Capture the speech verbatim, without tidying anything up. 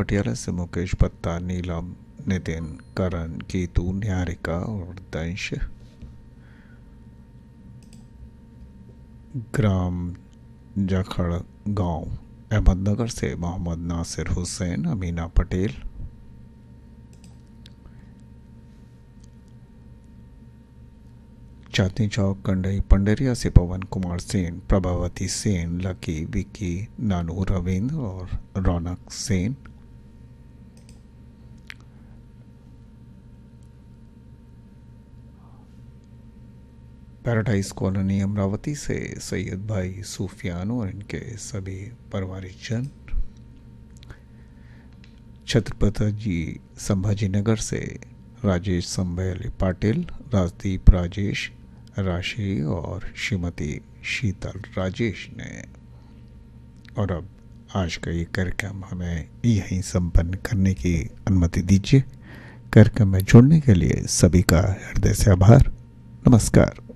पटियाला से मुकेश पत्ता, नीलम, नितिन, करण, कीतू, न्यारिका और दंश। ग्राम जाखड़ गांव अहमदनगर से मोहम्मद नासिर हुसैन, अमीना पटेल। चांदनी चौक कंडई पंडेरिया से पवन कुमार सेन, प्रभावती सेन, लकी, विकी, नानू, रविंद्र और रौनक सेन। पैराडाइज कॉलोनी अमरावती से सैयद भाई सूफियान और इनके सभी परिवारिकजन। छत्रपति जी संभाजी नगर से राजेश संभैली पाटिल, राजदीप राजेश, राशि और श्रीमती शीतल राजेश ने। और अब आज का ये कार्यक्रम हमें यहीं संपन्न करने की अनुमति दीजिए। कार्यक्रम में जुड़ने के लिए सभी का हृदय से आभार। नमस्कार।